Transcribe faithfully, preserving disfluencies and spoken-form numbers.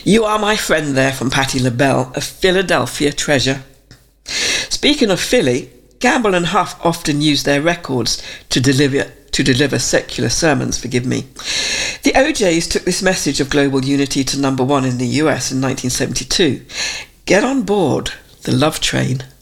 You are my friend there from Patti LaBelle, a Philadelphia treasure. Speaking of Philly, Gamble and Huff often use their records to deliver to deliver secular sermons, forgive me. The O Js took this message of global unity to number one in the U S in nineteen seventy-two. Get on board the love train.